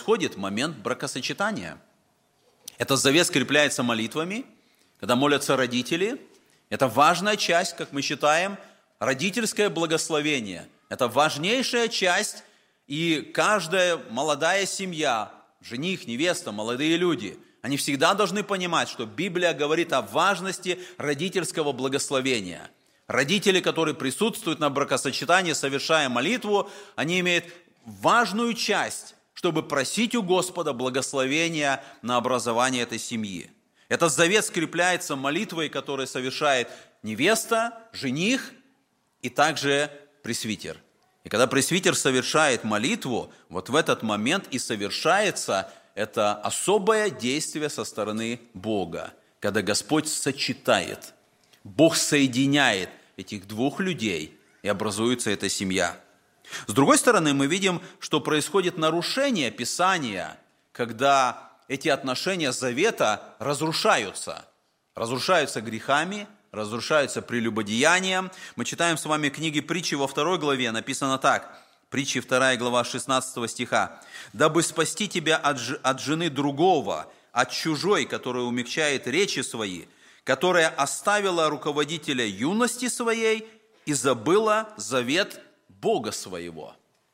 происходит момент бракосочетания. Этот завет скрепляется молитвами, когда молятся родители. Это важная часть, как мы считаем, родительское благословение. Это важнейшая часть, и каждая молодая семья, жених, невеста, молодые люди, они всегда должны понимать, что Библия говорит о важности родительского благословения. Родители, которые присутствуют на бракосочетании, совершая молитву, они имеют важную часть, чтобы просить у Господа благословения на образование этой семьи. Этот завет скрепляется молитвой, которую совершает невеста, жених и также пресвитер. И когда пресвитер совершает молитву, вот в этот момент и совершается это особое действие со стороны Бога, когда Господь сочетает, Бог соединяет этих двух людей, и образуется эта семья. С другой стороны, мы видим, что происходит нарушение Писания, когда эти отношения завета разрушаются. Разрушаются грехами, разрушаются прелюбодеянием. Мы читаем с вами книги Притчи во 2 главе, написано так. Притчи 2 глава 16 стиха. «Дабы спасти тебя от жены другого, от чужой, которая умягчает речи свои, которая оставила руководителя юности своей и забыла завет Бога своего».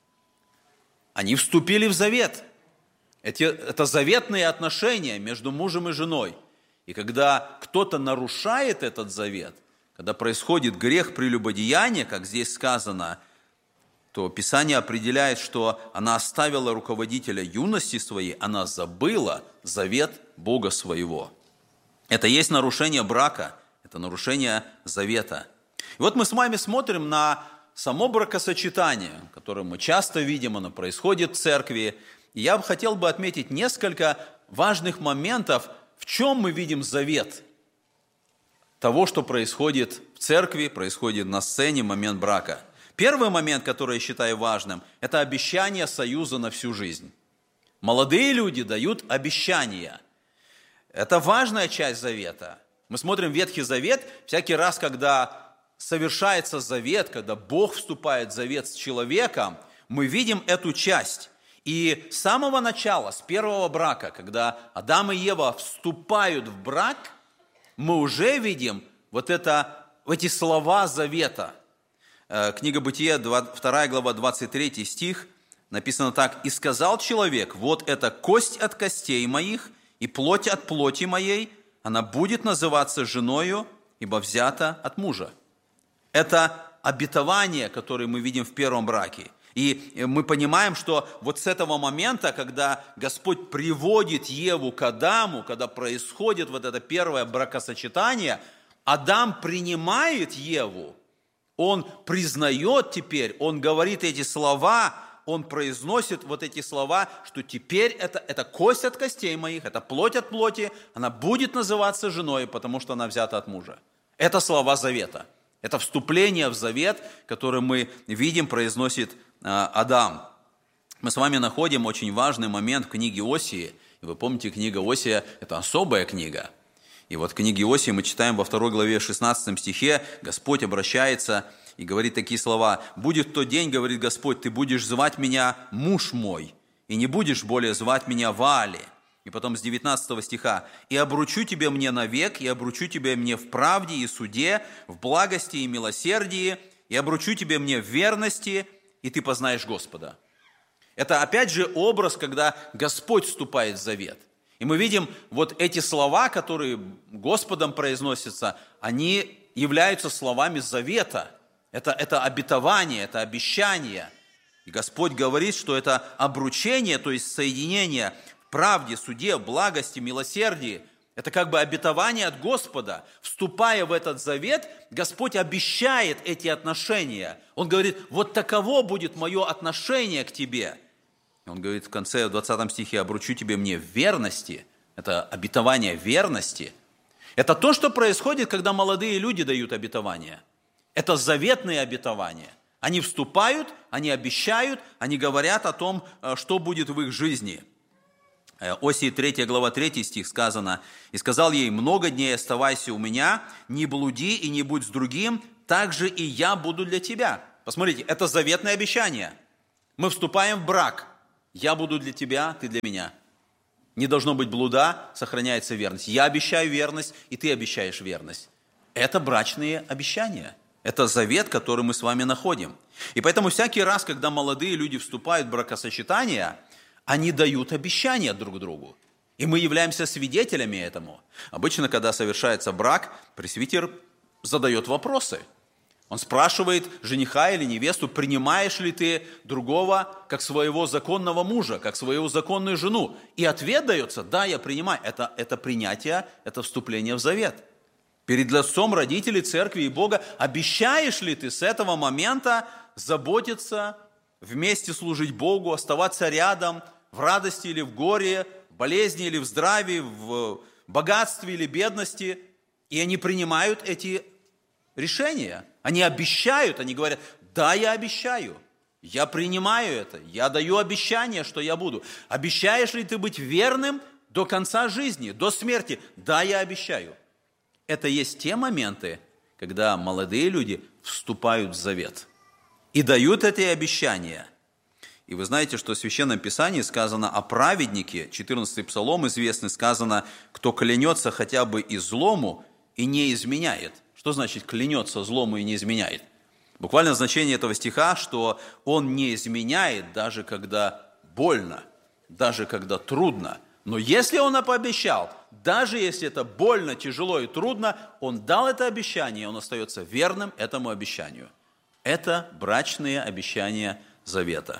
Они вступили в завет. Это заветные отношения между мужем и женой. И когда кто-то нарушает этот завет, когда происходит грех прелюбодеяния, как здесь сказано, то Писание определяет, что она оставила руководителя юности своей, она забыла завет Бога своего. Это есть нарушение брака, это нарушение завета. И вот мы с вами смотрим на само бракосочетание, которое мы часто видим, оно происходит в церкви. И я бы хотел отметить несколько важных моментов, в чем мы видим завет того, что происходит в церкви, происходит на сцене в момент брака. Первый момент, который я считаю важным, это обещание союза на всю жизнь. Молодые люди дают обещания. Это важная часть завета. Мы смотрим Ветхий Завет, всякий раз, когда совершается завет, когда Бог вступает в завет с человеком, мы видим эту часть. И с самого начала, с первого брака, когда Адам и Ева вступают в брак, мы уже видим эти слова завета. Книга Бытия, 2 глава, 23 стих, написано так. «И сказал человек, вот это кость от костей моих и плоть от плоти моей, она будет называться женою, ибо взята от мужа». Это обетование, которое мы видим в первом браке. И мы понимаем, что вот с этого момента, когда Господь приводит Еву к Адаму, когда происходит вот это первое бракосочетание, Адам принимает Еву, он признает теперь, он говорит эти слова, он произносит вот эти слова, что теперь это кость от костей моих, это плоть от плоти, она будет называться женой, потому что она взята от мужа. Это слова завета. Это вступление в завет, которое мы видим, произносит Адам. Мы с вами находим очень важный момент в книге Осии. И вы помните, книга Осия – это особая книга. И вот в книге Осии мы читаем во 2 главе 16 стихе, Господь обращается и говорит такие слова. «Будет в тот день, говорит Господь, ты будешь звать меня муж мой, и не будешь более звать меня Ваали». И потом с 19 стиха. «И обручу тебя мне навек, и обручу тебя мне в правде и суде, в благости и милосердии, и обручу тебя мне в верности, и ты познаешь Господа». Это опять же образ, когда Господь вступает в завет. И мы видим вот эти слова, которые Господом произносятся, они являются словами завета. Это обетование, это обещание. И Господь говорит, что это обручение, то есть соединение в правде, суде, благости, милосердии. Это как бы обетование от Господа. Вступая в этот завет, Господь обещает эти отношения. Он говорит, вот таково будет мое отношение к тебе. Он говорит в конце, в 20 стихе, обручу тебе мне в верности. Это обетование верности. Это то, что происходит, когда молодые люди дают обетование. Это заветные обетования. Они вступают, они обещают, они говорят о том, что будет в их жизни. Осии 3 глава 3 стих сказано, «И сказал ей, много дней оставайся у меня, не блуди и не будь с другим, так же и я буду для тебя». Посмотрите, это заветное обещание. Мы вступаем в брак. Я буду для тебя, ты для меня. Не должно быть блуда, сохраняется верность. Я обещаю верность, и ты обещаешь верность. Это брачные обещания. Это завет, который мы с вами находим. И поэтому всякий раз, когда молодые люди вступают в бракосочетание, они дают обещания друг другу. И мы являемся свидетелями этому. Обычно, когда совершается брак, пресвитер задает вопросы. Он спрашивает жениха или невесту, принимаешь ли ты другого как своего законного мужа, как свою законную жену. И ответ дается: да, я принимаю. Это принятие, это вступление в завет. Перед лицом родителей, церкви и Бога обещаешь ли ты с этого момента заботиться, вместе служить Богу, оставаться рядом в радости или в горе, в болезни или в здравии, в богатстве или бедности. И они принимают эти решения. Они обещают, они говорят: да, я обещаю, я принимаю это, я даю обещание, что я буду. Обещаешь ли ты быть верным до конца жизни, до смерти? Да, я обещаю. Это есть те моменты, когда молодые люди вступают в завет и дают эти обещания. И вы знаете, что в Священном Писании сказано о праведнике, 14-й Псалом известный, сказано: кто клянется хотя бы и злому и не изменяет. Что значит клянется злому и не изменяет? Буквально значение этого стиха, что он не изменяет, даже когда больно, даже когда трудно. Но если он пообещал, даже если это больно, тяжело и трудно, он дал это обещание, он остается верным этому обещанию. Это брачные обещания завета.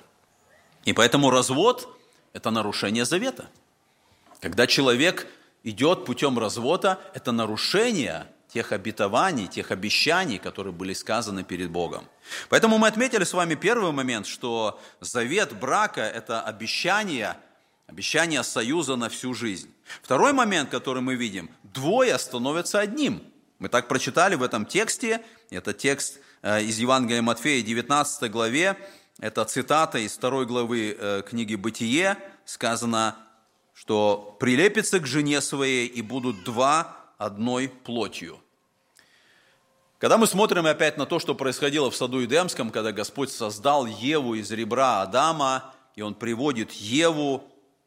И поэтому развод – это нарушение завета. Когда человек идет путем развода, это нарушение тех обетований, тех обещаний, которые были сказаны перед Богом. Поэтому мы отметили с вами первый момент, что завет брака – это обещание союза на всю жизнь. Второй момент, который мы видим – двое становятся одним. Мы так прочитали в этом тексте, это текст из Евангелия Матфея, 19 главе, это цитата из 2 главы книги «Бытие», сказано, что «прилепятся к жене своей, и будут два одной плотью». Когда мы смотрим опять на то, что происходило в саду Эдемском, когда Господь создал Еву из ребра Адама, и Он приводит Еву,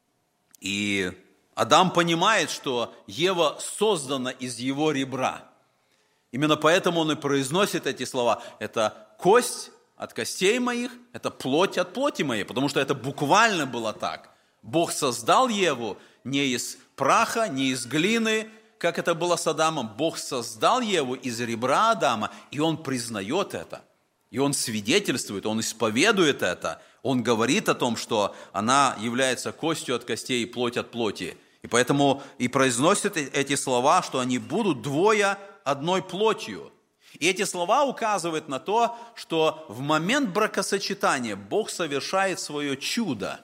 и Адам понимает, что Ева создана из его ребра. Именно поэтому он и произносит эти слова. Это кость от костей моих, это плоть от плоти моей, потому что это буквально было так. Бог создал Еву не из праха, не из глины, как это было с Адамом. Бог создал Еву из ребра Адама, и он признает это. И он свидетельствует, он исповедует это. Он говорит о том, что она является костью от костей и плоть от плоти. И поэтому и произносит эти слова, что они будут двое одной плотью. И эти слова указывают на то, что в момент бракосочетания Бог совершает свое чудо.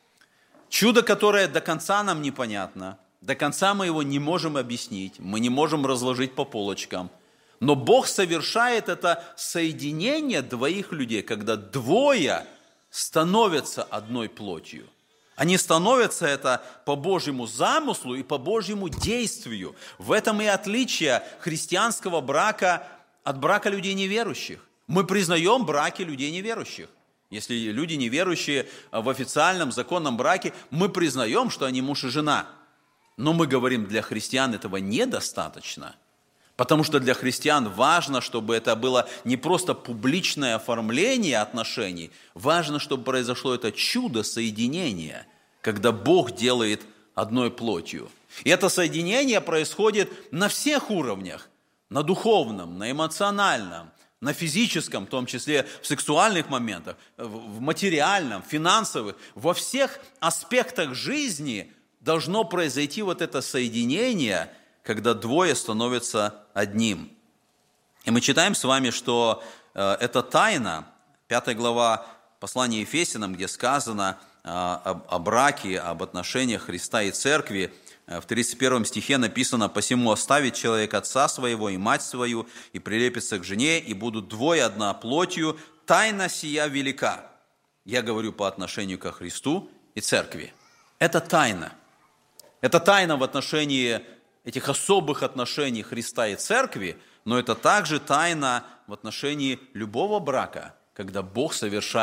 Чудо, которое до конца нам непонятно. До конца мы его не можем объяснить, мы не можем разложить по полочкам. Но Бог совершает это соединение двоих людей, когда двое становятся одной плотью. Они становятся это по Божьему замыслу и по Божьему действию. В этом и отличие христианского брака от брака людей неверующих. Мы признаем браки людей неверующих. Если люди неверующие в официальном законном браке, мы признаем, что они муж и жена. Но мы говорим, для христиан этого недостаточно. Потому что для христиан важно, чтобы это было не просто публичное оформление отношений, важно, чтобы произошло это чудо соединения, когда Бог делает одной плотью. И это соединение происходит на всех уровнях, на духовном, на эмоциональном, на физическом, в том числе в сексуальных моментах, в материальном, финансовых, во всех аспектах жизни должно произойти вот это соединение, когда двое становятся одним. И мы читаем с вами, что эта тайна, 5 глава послания Ефесянам, где сказано о браке, об отношениях Христа и Церкви, в 31 стихе написано: «Посему оставит человек отца своего и мать свою, и прилепится к жене, и будут двое одна плотью. Тайна сия велика». Я говорю по отношению ко Христу и Церкви. Это тайна. Это тайна в отношении этих особых отношений Христа и Церкви, но это также тайна в отношении любого брака, когда Бог совершает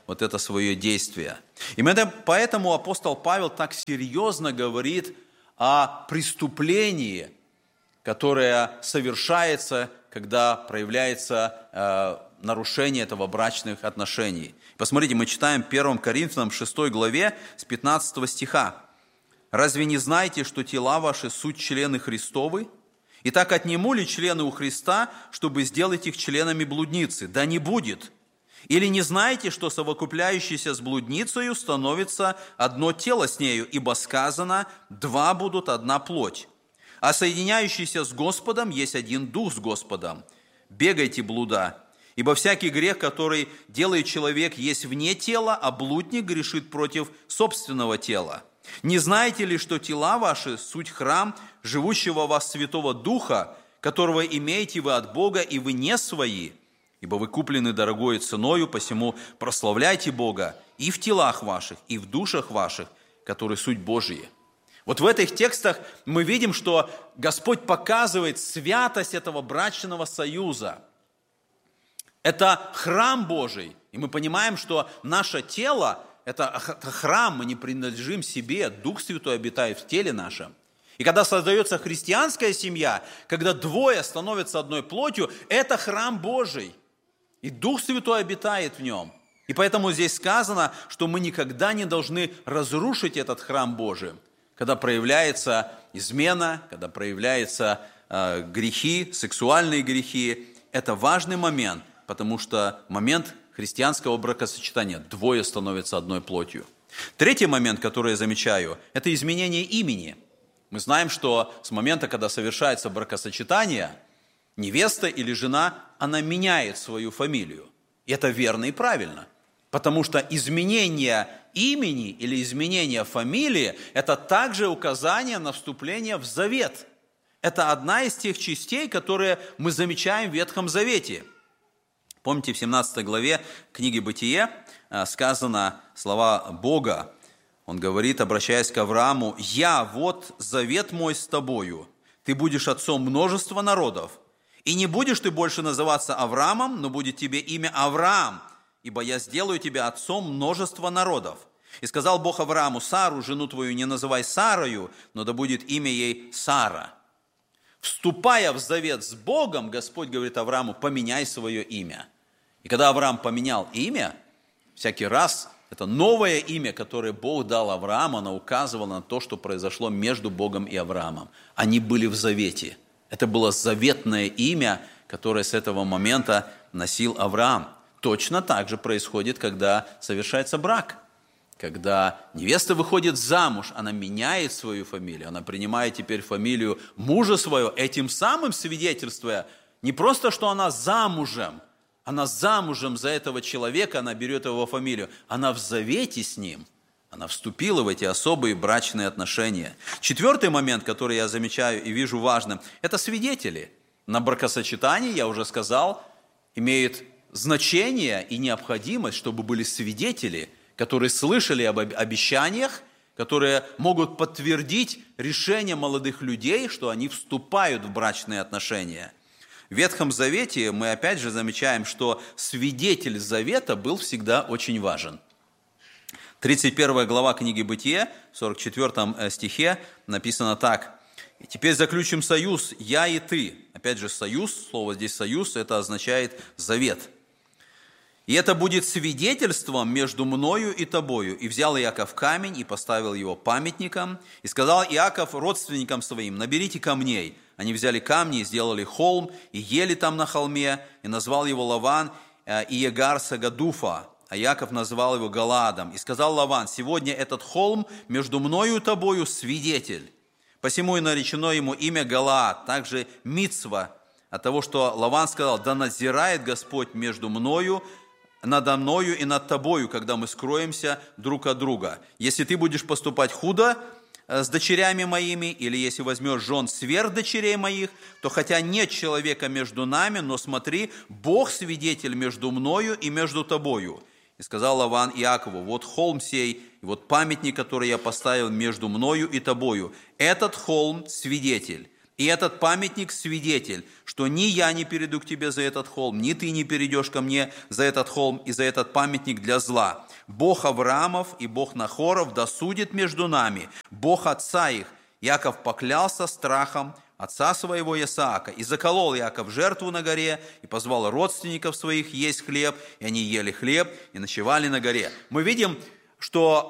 вот это свое действие. И поэтому апостол Павел так серьезно говорит о преступлении, которое совершается, когда проявляется нарушение этого брачных отношений. Посмотрите, мы читаем 1 Коринфянам 6 главе с 15 стиха. «Разве не знаете, что тела ваши суть члены Христовы? Итак, отниму ли члены у Христа, чтобы сделать их членами блудницы? Да не будет. Или не знаете, что совокупляющийся с блудницею становится одно тело с нею, ибо сказано, два будут одна плоть. А соединяющийся с Господом есть один дух с Господом. Бегайте, блуда, ибо всякий грех, который делает человек, есть вне тела, а блудник грешит против собственного тела. Не знаете ли, что тела ваши – суть храм живущего в вас Святого Духа, которого имеете вы от Бога, и вы не свои? Ибо вы куплены дорогою ценою, посему прославляйте Бога и в телах ваших, и в душах ваших, которые суть Божьи». Вот в этих текстах мы видим, что Господь показывает святость этого брачного союза. Это храм Божий, и мы понимаем, что наше тело – это храм, мы не принадлежим себе, Дух Святой обитает в теле нашем. И когда создается христианская семья, когда двое становятся одной плотью, это храм Божий, и Дух Святой обитает в нем. И поэтому здесь сказано, что мы никогда не должны разрушить этот храм Божий. Когда проявляется измена, когда проявляются грехи, сексуальные грехи, это важный момент, потому что момент христианского бракосочетания. Двое становятся одной плотью. Третий момент, который я замечаю, это изменение имени. Мы знаем, что с момента, когда совершается бракосочетание, невеста или жена, она меняет свою фамилию. И это верно и правильно. Потому что изменение имени или изменение фамилии – это также указание на вступление в завет. Это одна из тех частей, которые мы замечаем в Ветхом Завете. Помните, в 17 главе книги «Бытие» сказано слова Бога. Он говорит, обращаясь к Аврааму: «Я, вот завет мой с тобою, ты будешь отцом множества народов, и не будешь ты больше называться Авраамом, но будет тебе имя Авраам, ибо я сделаю тебя отцом множества народов. И сказал Бог Аврааму: Сару, жену твою, не называй Сарою, но да будет имя ей Сара». Вступая в завет с Богом, Господь говорит Аврааму: поменяй свое имя. И когда Авраам поменял имя, всякий раз это новое имя, которое Бог дал Аврааму, оно указывало на то, что произошло между Богом и Авраамом. Они были в завете. Это было заветное имя, которое с этого момента носил Авраам. Точно так же происходит, когда совершается брак. Когда невеста выходит замуж, она меняет свою фамилию, она принимает теперь фамилию мужа своего, этим самым свидетельствуя не просто, что она замужем за этого человека, она берет его фамилию, она в завете с ним, она вступила в эти особые брачные отношения. Четвертый момент, который я замечаю и вижу важным, это свидетели. На бракосочетании, я уже сказал, имеет значение и необходимость, чтобы были свидетели, которые слышали об обещаниях, которые могут подтвердить решение молодых людей, что они вступают в брачные отношения. В Ветхом Завете мы опять же замечаем, что свидетель завета был всегда очень важен. 31 глава книги «Бытие», в 44 стихе написано так: «И теперь заключим союз, я и ты». Опять же, союз, слово здесь «союз», это означает завет. «И это будет свидетельством между мною и тобою. И взял Иаков камень и поставил его памятником. И сказал Иаков родственникам своим: наберите камней. Они взяли камни и сделали холм, и ели там на холме, и назвал его Лаван Иегар Сагадуфа. А Иаков назвал его Галаадом. И сказал Лаван: сегодня этот холм между мною и тобою свидетель. Посему и наречено ему имя Галаад, также Мицва, от того, что Лаван сказал: да надзирает Господь между мною, надо мною и над тобою, когда мы скроемся друг от друга. Если ты будешь поступать худо с дочерями моими, или если возьмешь жен сверх дочерей моих, то хотя нет человека между нами, но смотри, Бог свидетель между мною и между тобою. И сказал Лаван Иакову: вот холм сей, и вот памятник, который я поставил между мною и тобою. Этот холм свидетель. И этот памятник свидетель, что ни я не перейду к тебе за этот холм, ни ты не перейдешь ко мне за этот холм и за этот памятник для зла. Бог Авраамов и Бог Нахоров досудит между нами, Бог отца их. Иаков поклялся страхом отца своего Исаака, и заколол Иаков жертву на горе, и позвал родственников своих есть хлеб, и они ели хлеб, и ночевали на горе. Мы видим, что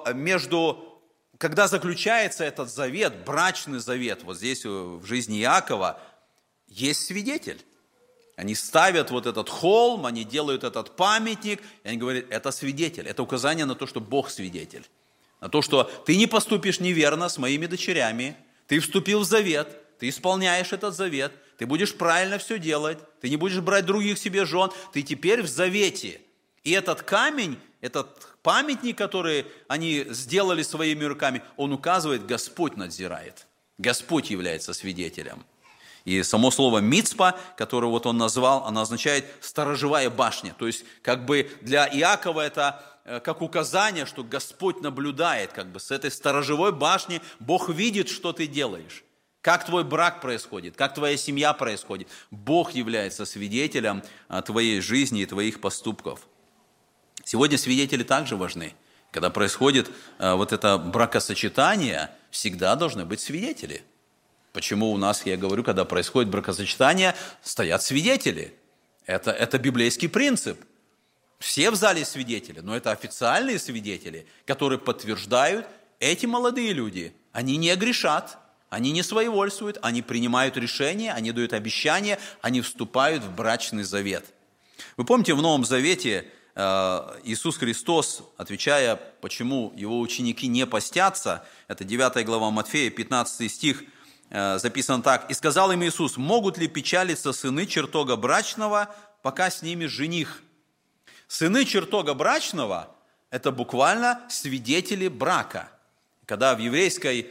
когда заключается этот завет, брачный завет, вот здесь в жизни Иакова, есть свидетель. Они ставят вот этот холм, они делают этот памятник, и они говорят, это свидетель, это указание на то, что Бог свидетель. На то, что ты не поступишь неверно с моими дочерями, ты вступил в завет, ты исполняешь этот завет, ты будешь правильно все делать, ты не будешь брать других себе жен, ты теперь в завете. И этот камень, этот памятник, который они сделали своими руками, он указывает, Господь надзирает. Господь является свидетелем. И само слово «мицпа», которое вот он назвал, оно означает «сторожевая башня». То есть как бы для Иакова это как указание, что Господь наблюдает, как бы с этой сторожевой башни Бог видит, что ты делаешь. Как твой брак происходит, как твоя семья происходит. Бог является свидетелем твоей жизни и твоих поступков. Сегодня свидетели также важны. Когда происходит вот это бракосочетание, всегда должны быть свидетели. Почему у нас, я говорю, когда происходит бракосочетание, стоят свидетели? Это библейский принцип. Все в зале свидетели, но это официальные свидетели, которые подтверждают, эти молодые люди, они не грешат, они не своевольствуют, они принимают решения, они дают обещания, они вступают в брачный завет. Вы помните, в Новом Завете Иисус Христос, отвечая, почему его ученики не постятся, это 9 глава Матфея, 15 стих, записан так. «И сказал им Иисус, могут ли печалиться сыны чертога брачного, пока с ними жених?» Сыны чертога брачного – это буквально свидетели брака. Когда в еврейской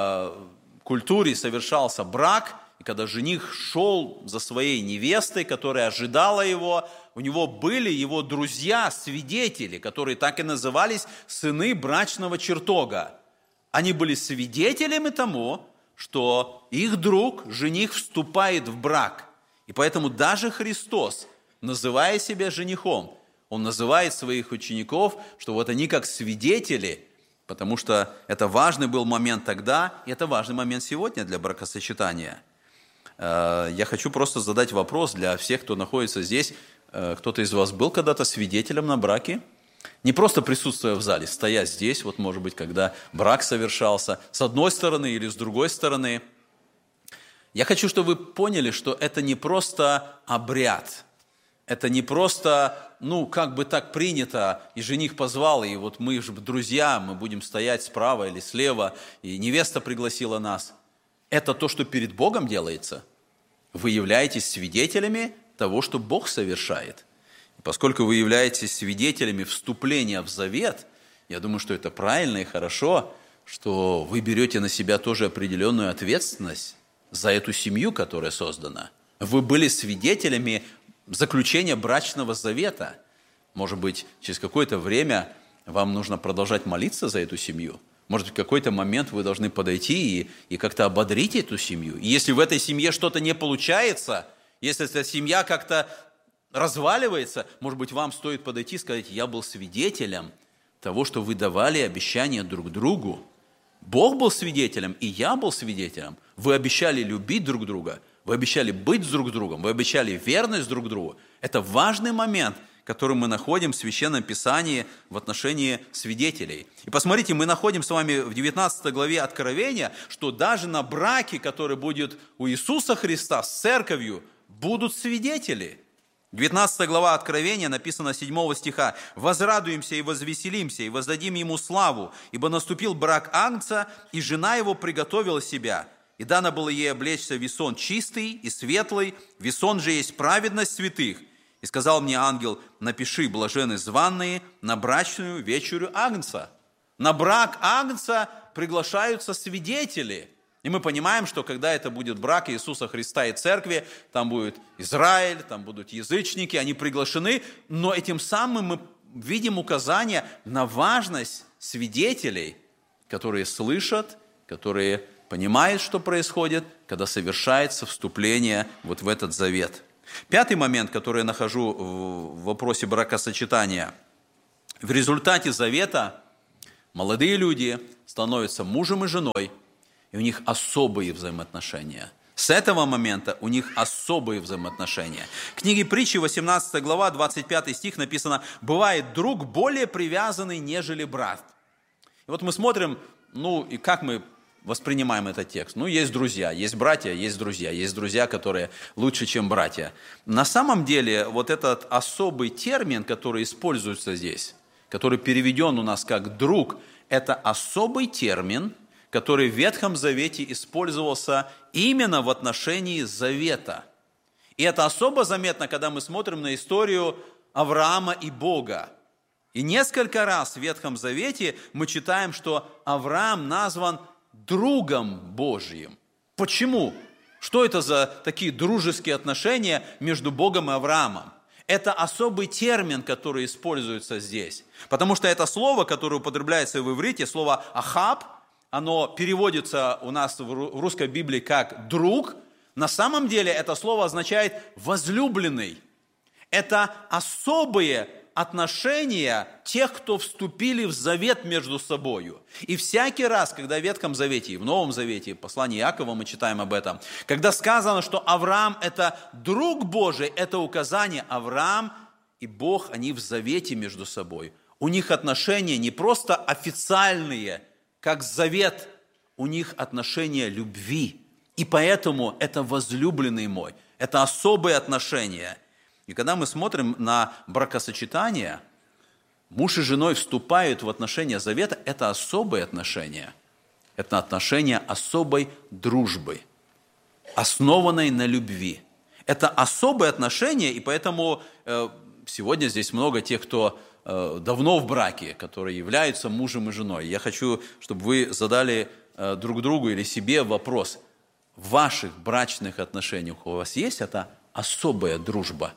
культуре совершался брак, и когда жених шел за своей невестой, которая ожидала его, у него были его друзья, свидетели, которые так и назывались сыны брачного чертога. Они были свидетелями тому, что их друг, жених, вступает в брак. И поэтому даже Христос, называя себя женихом, Он называет своих учеников, что вот они как свидетели, потому что это важный был момент тогда, и это важный момент сегодня для бракосочетания. Я хочу просто задать вопрос для всех, кто находится здесь. Кто-то из вас был когда-то свидетелем на браке? Не просто присутствуя в зале, стоя здесь, вот может быть, когда брак совершался, с одной стороны или с другой стороны. Я хочу, чтобы вы поняли, что это не просто обряд, это не просто, как бы так принято, и жених позвал, и вот мы же друзья, мы будем стоять справа или слева, и невеста пригласила нас. Это то, что перед Богом делается. Вы являетесь свидетелями того, что Бог совершает. И поскольку вы являетесь свидетелями вступления в завет, я думаю, что это правильно и хорошо, что вы берете на себя тоже определенную ответственность за эту семью, которая создана. Вы были свидетелями заключения брачного завета. Может быть, через какое-то время вам нужно продолжать молиться за эту семью. Может быть, в какой-то момент вы должны подойти и как-то ободрить эту семью. И если в этой семье что-то не получается, если эта семья как-то разваливается, может быть, вам стоит подойти и сказать, я был свидетелем того, что вы давали обещания друг другу. Бог был свидетелем, и я был свидетелем. Вы обещали любить друг друга, вы обещали быть друг с другом, вы обещали верность друг другу. Это важный момент, который мы находим в Священном Писании в отношении свидетелей. И посмотрите, мы находим с вами в 19 главе Откровения, что даже на браке, который будет у Иисуса Христа с церковью, будут свидетели. 19 глава Откровения написано 7 стиха. «Возрадуемся и возвеселимся, и воздадим ему славу, ибо наступил брак Агнца, и жена его приготовила себя. И дано было ей облечься в весон чистый и светлый, весон же есть праведность святых. И сказал мне ангел, напиши, блаженны званые на брачную вечерю Агнца». На брак Агнца приглашаются свидетели. И мы понимаем, что когда это будет брак Иисуса Христа и Церкви, там будет Израиль, там будут язычники, они приглашены, но этим самым мы видим указание на важность свидетелей, которые слышат, которые понимает, что происходит, когда совершается вступление вот в этот завет. Пятый момент, который я нахожу в вопросе бракосочетания. В результате завета молодые люди становятся мужем и женой, и у них особые взаимоотношения. С этого момента у них особые взаимоотношения. В книге Притчи, 18 глава, 25 стих написано: «Бывает друг более привязанный, нежели брат». И вот мы смотрим, и как мы воспринимаем этот текст. Есть друзья, есть братья, есть друзья, которые лучше, чем братья. На самом деле, вот этот особый термин, который используется здесь, который переведен у нас как «друг», это особый термин, который в Ветхом Завете использовался именно в отношении завета. И это особо заметно, когда мы смотрим на историю Авраама и Бога. И несколько раз в Ветхом Завете мы читаем, что Авраам назван другом Божьим. Почему? Что это за такие дружеские отношения между Богом и Авраамом? Это особый термин, который используется здесь. Потому что это слово, которое употребляется в иврите, слово «ахаб», оно переводится у нас в русской Библии как «друг». На самом деле это слово означает «возлюбленный». Это особые отношения тех, кто вступили в завет между собою. И всякий раз, когда в Ветхом Завете и в Новом Завете, в послании Иакова мы читаем об этом, когда сказано, что Авраам – это друг Божий, это указание Авраам и Бог, они в завете между собой. У них отношения не просто официальные, как завет, у них отношения любви. И поэтому это возлюбленный мой, это особые отношения. И когда мы смотрим на бракосочетание, муж и женой вступают в отношения завета, это особые отношения. Это отношения особой дружбы, основанной на любви. Это особые отношения, и поэтому сегодня здесь много тех, кто давно в браке, которые являются мужем и женой. Я хочу, чтобы вы задали друг другу или себе вопрос. В ваших брачных отношениях у вас есть эта особая дружба?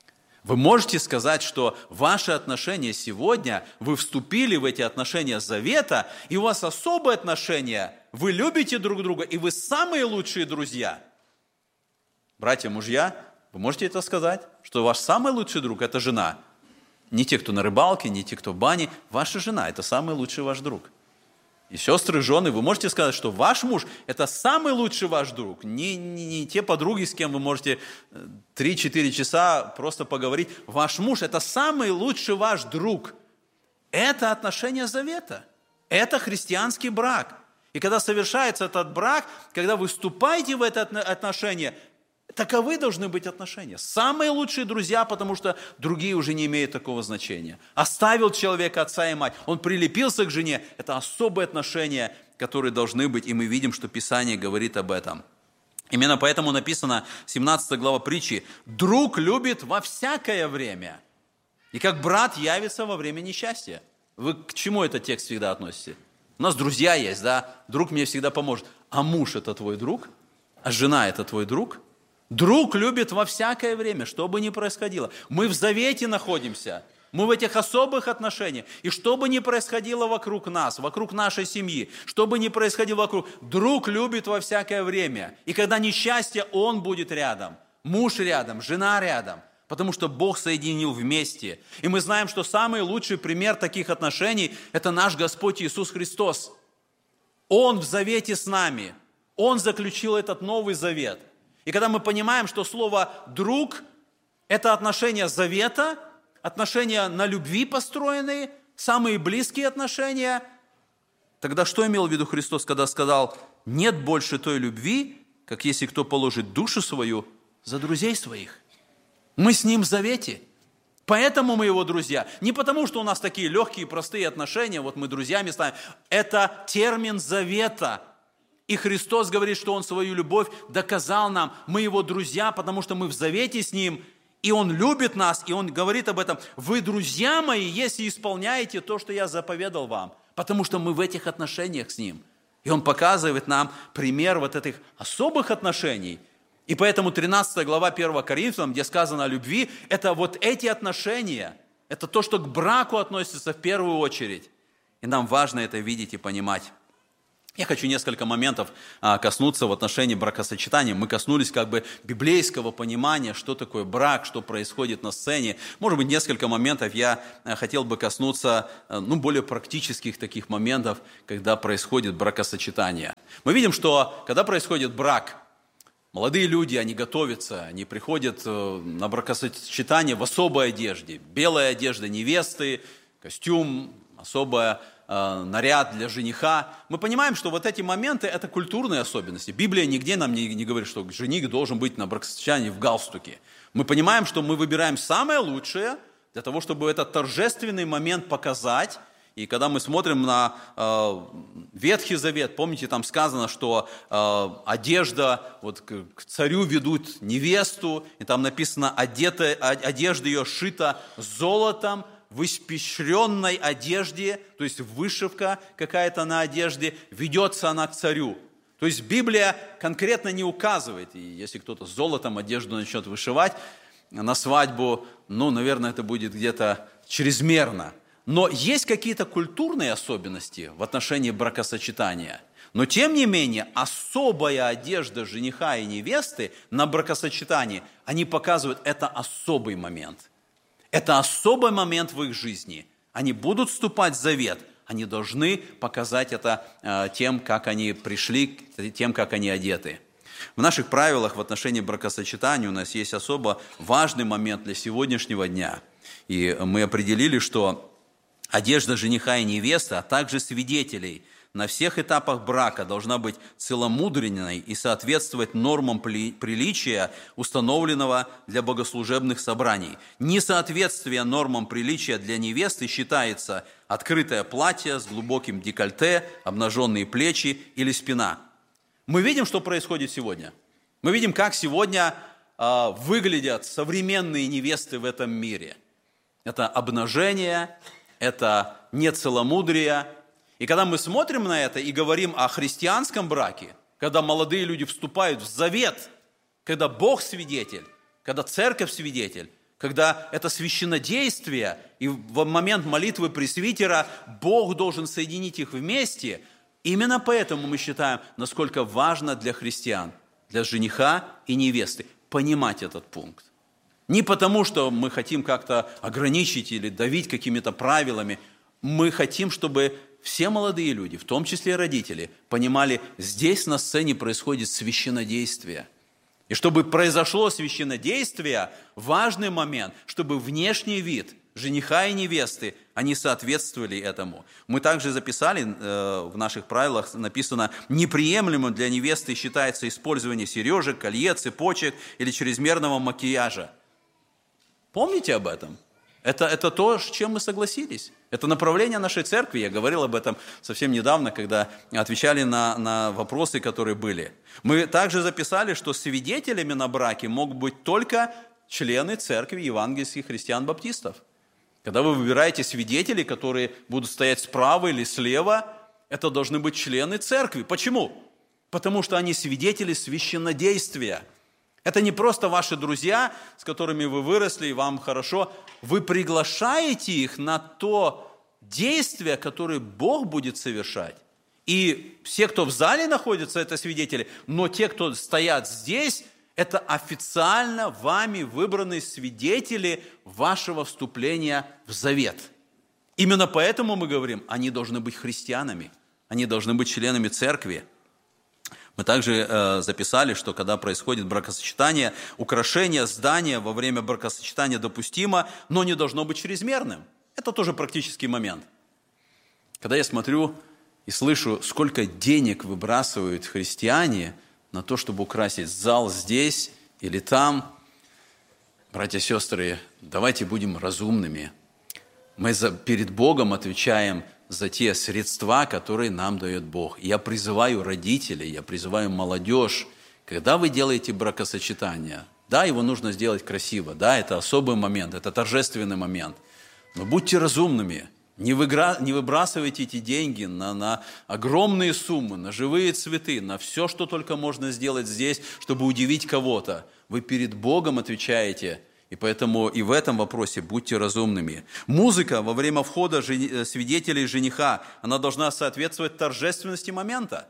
Вы можете сказать, что ваши отношения сегодня, вы вступили в эти отношения завета, и у вас особые отношения, вы любите друг друга, и вы самые лучшие друзья. Братья, мужья, вы можете это сказать, что ваш самый лучший друг – это жена. Не те, кто на рыбалке, не те, кто в бане. Ваша жена – это самый лучший ваш друг. И сестры, жены, вы можете сказать, что ваш муж – это самый лучший ваш друг. Не те подруги, с кем вы можете 3-4 часа просто поговорить. Ваш муж – это самый лучший ваш друг. Это отношение завета. Это христианский брак. И когда совершается этот брак, когда вы вступаете в это отношение, таковы должны быть отношения. Самые лучшие друзья, потому что другие уже не имеют такого значения. Оставил человека отца и мать, он прилепился к жене. Это особые отношения, которые должны быть, и мы видим, что Писание говорит об этом. Именно поэтому написано, 17 глава притчи, «Друг любит во всякое время, и как брат явится во время несчастья». Вы к чему этот текст всегда относите? У нас друзья есть, да? Друг мне всегда поможет. А муж – это твой друг? А жена – это твой друг? Друг любит во всякое время, что бы ни происходило. Мы в завете находимся, мы в этих особых отношениях. И что бы ни происходило вокруг нас, вокруг нашей семьи, что бы ни происходило вокруг, друг любит во всякое время. И когда несчастье, он будет рядом. Муж рядом, жена рядом. Потому что Бог соединил вместе. И мы знаем, что самый лучший пример таких отношений – это наш Господь Иисус Христос. Он в завете с нами. Он заключил этот новый завет. И когда мы понимаем, что слово «друг» – это отношения завета, отношения на любви построенные, самые близкие отношения, тогда что имел в виду Христос, когда сказал: «Нет больше той любви, как если кто положит душу свою за друзей своих». Мы с Ним в завете, поэтому мы Его друзья. Не потому, что у нас такие легкие, простые отношения, вот мы друзьями станем. Это термин завета. И Христос говорит, что Он свою любовь доказал нам. Мы Его друзья, потому что мы в завете с Ним. И Он любит нас, и Он говорит об этом. Вы, друзья мои, если исполняете то, что я заповедал вам. Потому что мы в этих отношениях с Ним. И Он показывает нам пример вот этих особых отношений. И поэтому 13 глава 1 Коринфянам, где сказано о любви, это вот эти отношения. Это то, что к браку относится в первую очередь. И нам важно это видеть и понимать. Я хочу несколько моментов коснуться в отношении бракосочетания. Мы коснулись как бы библейского понимания, что такое брак, что происходит на сцене. Может быть, несколько моментов я хотел бы коснуться более практических таких моментов, когда происходит бракосочетание. Мы видим, что когда происходит брак, молодые люди, они готовятся, они приходят на бракосочетание в особой одежде. Белая одежда невесты, костюм, особая наряд для жениха. Мы понимаем, что вот эти моменты – это культурные особенности. Библия нигде нам не говорит, что жених должен быть на бракосочетании в галстуке. Мы понимаем, что мы выбираем самое лучшее для того, чтобы этот торжественный момент показать. И когда мы смотрим на Ветхий Завет, помните, там сказано, что одежда, вот к царю ведут невесту, и там написано, одежда ее шита золотом, в испещренной одежде, то есть вышивка какая-то на одежде, ведется она к царю. То есть Библия конкретно не указывает, и если кто-то золотом одежду начнет вышивать на свадьбу, наверное, это будет где-то чрезмерно. Но есть какие-то культурные особенности в отношении бракосочетания. Но тем не менее, особая одежда жениха и невесты на бракосочетании, они показывают, это особый момент. Это особый момент в их жизни. Они будут вступать в завет, они должны показать это тем, как они пришли, тем, как они одеты. В наших правилах в отношении бракосочетания у нас есть особо важный момент для сегодняшнего дня. И мы определили, что одежда жениха и невесты, а также свидетелей на всех этапах брака должна быть целомудренной и соответствовать нормам приличия, установленного для богослужебных собраний. Несоответствие нормам приличия для невесты считается открытое платье с глубоким декольте, обнаженные плечи или спина. Мы видим, что происходит сегодня. Мы видим, как сегодня выглядят современные невесты в этом мире. Это обнажение, это нецеломудрие. И когда мы смотрим на это и говорим о христианском браке, когда молодые люди вступают в завет, когда Бог свидетель, когда церковь свидетель, когда это священнодействие, и в момент молитвы пресвитера Бог должен соединить их вместе, именно поэтому мы считаем, насколько важно для христиан, для жениха и невесты понимать этот пункт. Не потому, что мы хотим как-то ограничить или давить какими-то правилами, мы хотим, чтобы все молодые люди, в том числе родители, понимали, здесь на сцене происходит священнодействие. И чтобы произошло священнодействие, важный момент, чтобы внешний вид жениха и невесты, они соответствовали этому. Мы также записали, в наших правилах написано, неприемлемым для невесты считается использование сережек, колье, цепочек или чрезмерного макияжа. Помните об этом? Это то, с чем мы согласились. Это направление нашей церкви. Я говорил об этом совсем недавно, когда отвечали на вопросы, которые были. Мы также записали, что свидетелями на браке могут быть только члены церкви евангельских христиан-баптистов. Когда вы выбираете свидетелей, которые будут стоять справа или слева, это должны быть члены церкви. Почему? Потому что они свидетели священнодействия. Это не просто ваши друзья, с которыми вы выросли, и вам хорошо. Вы приглашаете их на то действие, которое Бог будет совершать. И все, кто в зале находится, это свидетели, но те, кто стоят здесь, это официально вами выбранные свидетели вашего вступления в завет. Именно поэтому мы говорим, они должны быть христианами, они должны быть членами церкви. Мы также записали, что когда происходит бракосочетание, украшение здания во время бракосочетания допустимо, но не должно быть чрезмерным. Это тоже практический момент. Когда я смотрю и слышу, сколько денег выбрасывают христиане на то, чтобы украсить зал здесь или там, братья и сестры, давайте будем разумными. Мы перед Богом отвечаем за те средства, которые нам дает Бог. Я призываю родителей, я призываю молодежь, когда вы делаете бракосочетание, да, его нужно сделать красиво, да, это особый момент, это торжественный момент, но будьте разумными, не выбрасывайте эти деньги на огромные суммы, на живые цветы, на все, что только можно сделать здесь, чтобы удивить кого-то. Вы перед Богом отвечаете, И поэтому и в этом вопросе будьте разумными. Музыка во время входа свидетелей жениха, она должна соответствовать торжественности момента.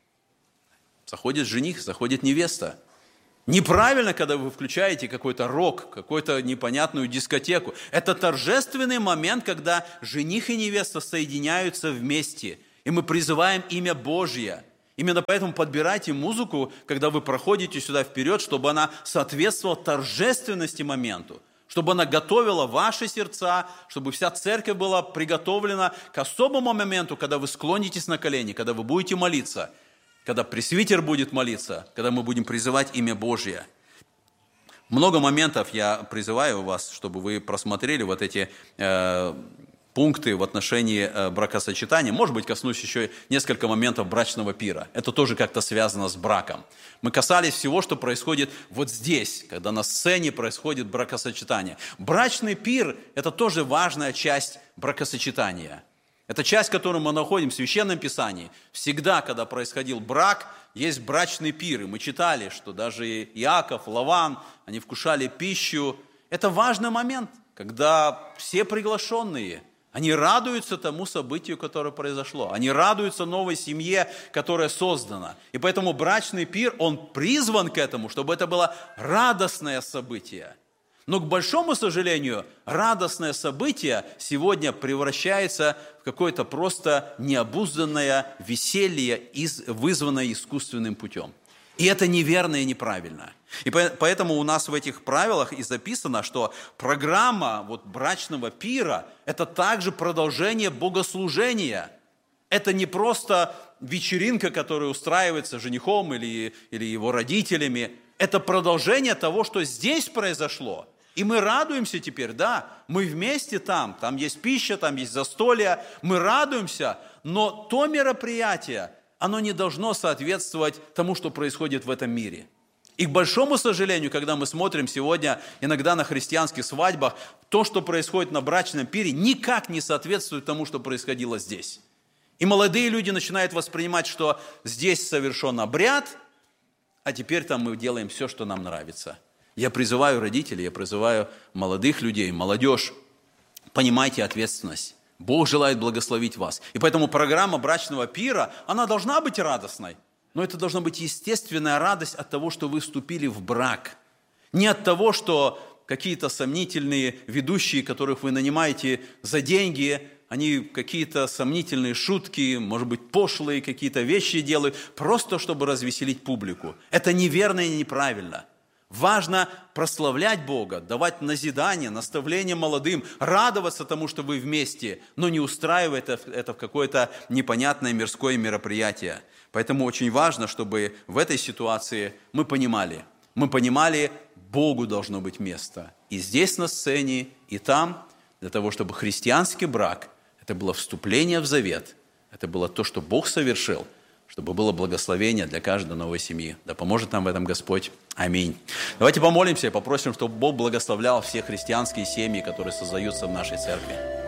Заходит жених, заходит невеста. Неправильно, когда вы включаете какой-то рок, какую-то непонятную дискотеку. Это торжественный момент, когда жених и невеста соединяются вместе. И мы призываем имя Божье. Именно поэтому подбирайте музыку, когда вы проходите сюда вперед, чтобы она соответствовала торжественности моменту, чтобы она готовила ваши сердца, чтобы вся церковь была приготовлена к особому моменту, когда вы склонитесь на колени, когда вы будете молиться, когда пресвитер будет молиться, когда мы будем призывать имя Божье. Много моментов я призываю вас, чтобы вы просмотрели вот эти пункты в отношении бракосочетания. Может быть, коснусь еще несколько моментов брачного пира. Это тоже как-то связано с браком. Мы касались всего, что происходит вот здесь, когда на сцене происходит бракосочетание. Брачный пир – это тоже важная часть бракосочетания. Это часть, которую мы находим в Священном Писании. Всегда, когда происходил брак, есть брачный пир. И мы читали, что даже Иаков, Лаван, они вкушали пищу. Это важный момент, когда все приглашенные, они радуются тому событию, которое произошло. Они радуются новой семье, которая создана. И поэтому брачный пир, он призван к этому, чтобы это было радостное событие. Но, к большому сожалению, радостное событие сегодня превращается в какое-то просто необузданное веселье, вызванное искусственным путем. И это неверно и неправильно. И поэтому у нас в этих правилах и записано, что программа брачного пира – это также продолжение богослужения. Это не просто вечеринка, которая устраивается женихом или его родителями. Это продолжение того, что здесь произошло. И мы радуемся теперь, да, мы вместе там есть пища, там есть застолье, мы радуемся, но то мероприятие, оно не должно соответствовать тому, что происходит в этом мире. И к большому сожалению, когда мы смотрим сегодня иногда на христианских свадьбах, то, что происходит на брачном пире, никак не соответствует тому, что происходило здесь. И молодые люди начинают воспринимать, что здесь совершен обряд, а теперь там мы делаем все, что нам нравится. Я призываю родителей, я призываю молодых людей, молодежь, понимайте ответственность. Бог желает благословить вас. И поэтому программа брачного пира, она должна быть радостной, но это должна быть естественная радость от того, что вы вступили в брак. Не от того, что какие-то сомнительные ведущие, которых вы нанимаете за деньги, они какие-то сомнительные шутки, может быть, пошлые какие-то вещи делают, просто чтобы развеселить публику. Это неверно и неправильно. Важно прославлять Бога, давать назидание, наставление молодым, радоваться тому, что вы вместе, но не устраивать это в какое-то непонятное мирское мероприятие. Поэтому очень важно, чтобы в этой ситуации мы понимали, Богу должно быть место. И здесь на сцене, и там, для того, чтобы христианский брак, это было вступление в завет, это было то, что Бог совершил, чтобы было благословение для каждой новой семьи. Да поможет нам в этом Господь. Аминь. Давайте помолимся и попросим, чтобы Бог благословлял все христианские семьи, которые создаются в нашей церкви.